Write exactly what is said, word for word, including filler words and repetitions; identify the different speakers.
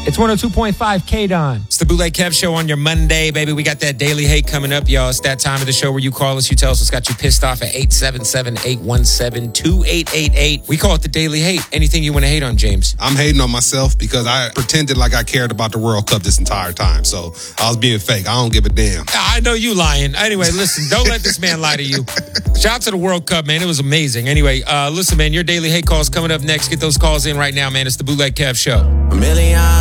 Speaker 1: It's one oh two point five K-Don.
Speaker 2: It's the Bootleg Kev Show on your Monday, baby. We got that daily hate coming up, y'all. It's that time of the show where you call us, you tell us what's got you pissed off at eight seven seven, eight one seven, two eight eight eight. We call it the daily hate. Anything you want to hate on, James?
Speaker 3: I'm hating on myself because I pretended like I cared about the World Cup this entire time. So I was being fake. I don't give a damn.
Speaker 2: I know you lying. Anyway, listen, don't let this man lie to you. Shout out to the World Cup, man. It was amazing. Anyway, uh, listen, man, your daily hate call is coming up next. Get those calls in right now, man. It's the Bootleg Kev Show.
Speaker 4: A million